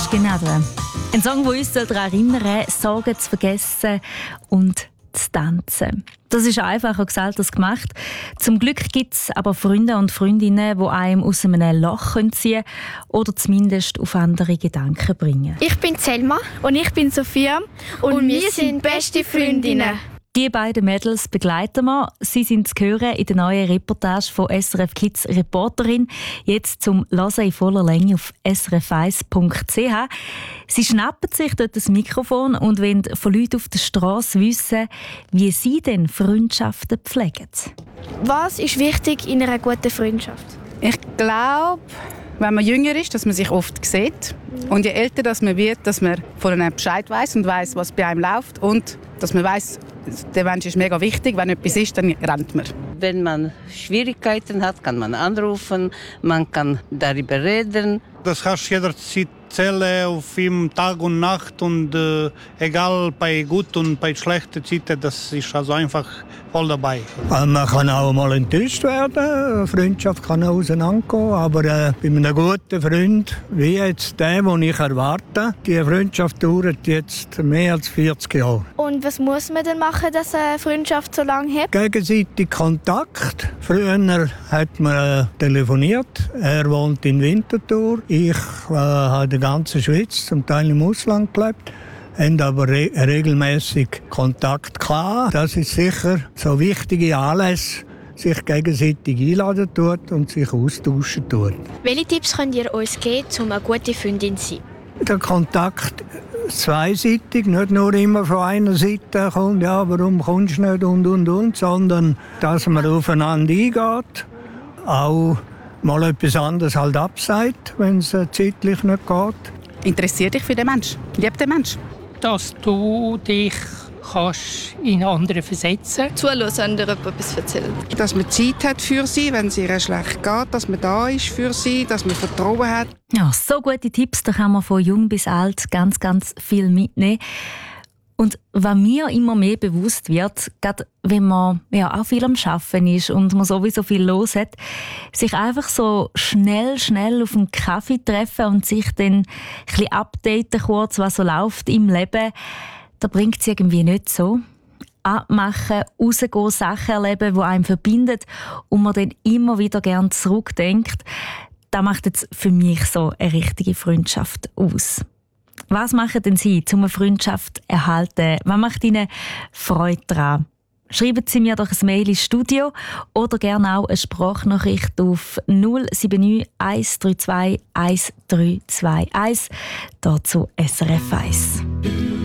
Gnade. Ein Song, der uns daran erinnert, Sorgen zu vergessen und zu tanzen. Das ist einfacher gesagt als gemacht. Zum Glück gibt es aber Freunde und Freundinnen, die einem aus einem Loch ziehen können oder zumindest auf andere Gedanken bringen. Ich bin Selma und ich bin Sophia und wir sind beste Freundinnen. Die beiden Mädels begleiten wir. Sie sind zu hören in der neuen Reportage von SRF Kids Reporterin. Jetzt zum Hören in voller Länge auf srf1.ch. Sie schnappen sich dort das Mikrofon und wollen von Leuten auf der Straße wissen, wie sie denn Freundschaften pflegen. Was ist wichtig in einer guten Freundschaft? Ich glaube, wenn man jünger ist, dass man sich oft sieht. Und je älter dass man wird, dass man von einem Bescheid weiss und weiss, was bei einem läuft. Und dass man weiss, der Mensch ist mega wichtig. Wenn etwas ist, dann rennt man. Wenn man Schwierigkeiten hat, kann man anrufen, man kann darüber reden. Das hast du jederzeit erzählen auf ihm Tag und Nacht und egal bei gut und bei schlechten Zeiten, das ist also einfach voll dabei. Man kann auch mal enttäuscht werden, eine Freundschaft kann auch auseinandergehen, aber bei einem guten Freund, wie jetzt der, den ich erwarte, die Freundschaft dauert jetzt mehr als 40 Jahre. Und was muss man denn machen, dass eine Freundschaft so lange hält? Gegenseitig Kontakt. Früher hat man telefoniert, er wohnt in Winterthur, ich habe in der ganzen Schweiz, zum Teil im Ausland gelebt, haben aber regelmäßig Kontakt gehabt. Das ist sicher so wichtige Anlässe, sich gegenseitig einladen tut und sich austauschen tut. Welche Tipps könnt ihr uns geben, um eine gute Freundin zu sein? Der Kontakt zweiseitig, nicht nur immer von einer Seite kommt, ja, warum kommst du nicht und, sondern dass man aufeinander eingeht, auch mal etwas anderes halt absagt, wenn es zeitlich nicht geht. Interessiert dich für den Menschen? Liebt den Menschen? Dass du dich in andere versetzen kannst. Zuhören, wenn dir jemand etwas erzählt. Dass man Zeit hat für sie, wenn es ihr schlecht geht, dass man da ist für sie, dass man Vertrauen hat. Ja, so gute Tipps, da kann man von jung bis alt ganz, ganz viel mitnehmen. Und was mir immer mehr bewusst wird, gerade wenn man auch viel am Arbeiten ist und man sowieso viel los hat, sich einfach so schnell auf einen Kaffee treffen und sich dann ein bisschen updaten kurz, was so läuft im Leben, da bringt es irgendwie nicht so. Abmachen, rausgehen, Sachen erleben, die einem verbindet und man dann immer wieder gerne zurückdenkt, das macht jetzt für mich so eine richtige Freundschaft aus. Was machen denn Sie, um eine Freundschaft zu erhalten? Was macht Ihnen Freude daran? Schreiben Sie mir doch ein Mail ins Studio oder gerne auch eine Sprachnachricht auf 079 132 1321 hier zu SRF 1.